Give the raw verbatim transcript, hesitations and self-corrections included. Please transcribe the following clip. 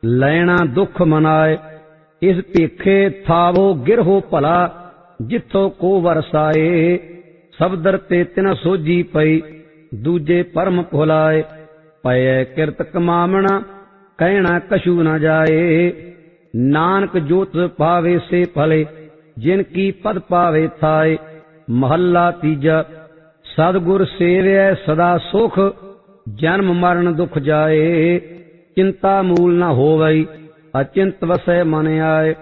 ਲੈਣਾ ਦੁੱਖ ਮਨਾਏ। ਇਸ ਭੇਖੇ ਥਾਵੋ ਗਿਰਹੋ ਭਲਾ, ਜਿੱਥੋਂ ਕੋ ਵਰਸਾਏ। ਸਬਦਰ ਤੇ ਤਿਨ ਸੋਝੀ ਪਈ, ਦੂਜੇ ਪਰਮ ਭੁਲਾਏ। ਪਏ ਕਿਰਤ ਕਮਾਵਣਾ, ਕਹਿਣਾ ਕਛੂ ਨ ਜਾਏ। ਨਾਨਕ ਜੋਤ ਪਾਵੇ ਸੇ ਭਲੇ, ਜਿਨ ਕੀ ਪਦ ਪਾਵੇ ਥਾਏ। ਮਹੱਲਾ ਤੀਜਾ। ਸਤਿਗੁਰ ਸੇਵਿਐ ਸਦਾ ਸੁਖ, ਜਨਮ ਮਰਨ ਦੁਖ ਜਾਏ। ਚਿੰਤਾ ਮੂਲ ਨ ਹੋਵਈ, ਅਚਿੰਤ ਵਸੈ ਮਨ ਆਏ।